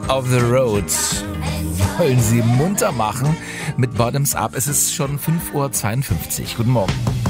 of the Road. Wollen Sie munter machen mit Bottoms Up. Es ist schon 5:52 Uhr. Guten Morgen.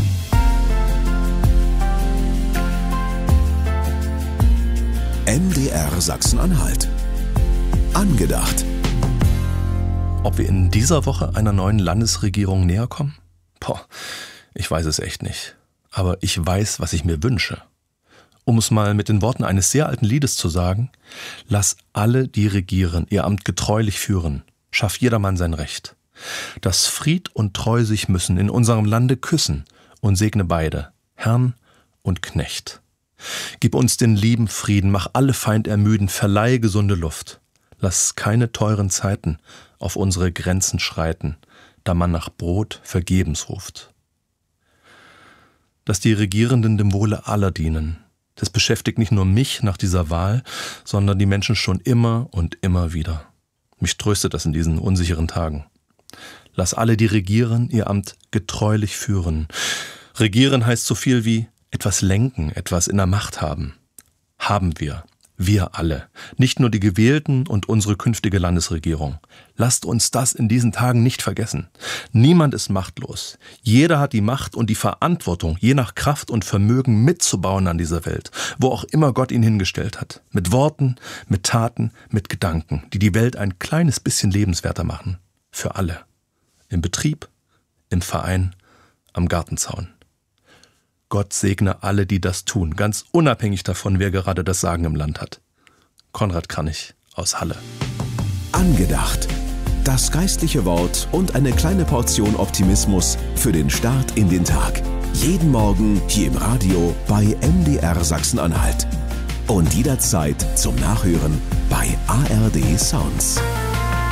MDR Sachsen-Anhalt. Angedacht. Ob wir in dieser Woche einer neuen Landesregierung näher kommen? Ich weiß es echt nicht. Aber ich weiß, was ich mir wünsche. Um es mal mit den Worten eines sehr alten Liedes zu sagen: Lass alle, die regieren, ihr Amt getreulich führen. Schaff jedermann sein Recht. Dass Fried und Treu sich müssen in unserem Lande küssen und segne beide, Herrn und Knecht. Gib uns den lieben Frieden, mach alle Feind ermüden, verleihe gesunde Luft. Lass keine teuren Zeiten auf unsere Grenzen schreiten, da man nach Brot vergebens ruft. Dass die Regierenden dem Wohle aller dienen, das beschäftigt nicht nur mich nach dieser Wahl, sondern die Menschen schon immer und immer wieder. Mich tröstet das in diesen unsicheren Tagen. Lass alle, die regieren, ihr Amt getreulich führen. Regieren heißt so viel wie etwas lenken, etwas in der Macht haben. Haben wir alle, nicht nur die Gewählten und unsere künftige Landesregierung. Lasst uns das in diesen Tagen nicht vergessen. Niemand ist machtlos. Jeder hat die Macht und die Verantwortung, je nach Kraft und Vermögen mitzubauen an dieser Welt, wo auch immer Gott ihn hingestellt hat. Mit Worten, mit Taten, mit Gedanken, die die Welt ein kleines bisschen lebenswerter machen. Für alle. Im Betrieb, im Verein, am Gartenzaun. Gott segne alle, die das tun, ganz unabhängig davon, wer gerade das Sagen im Land hat. Konrad Kranich aus Halle. Angedacht. Das geistliche Wort und eine kleine Portion Optimismus für den Start in den Tag. Jeden Morgen hier im Radio bei MDR Sachsen-Anhalt. Und jederzeit zum Nachhören bei ARD Sounds.